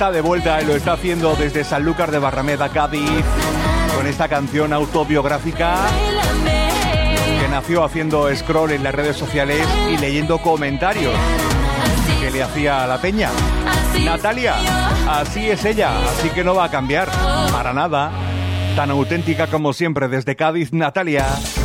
está de vuelta y lo está haciendo desde Sanlúcar de Barrameda, Cádiz, con esta canción autobiográfica que nació haciendo scroll en las redes sociales y leyendo comentarios que le hacía a la peña. Natalia, así es ella, así que no va a cambiar para nada. Tan auténtica como siempre desde Cádiz, Natalia.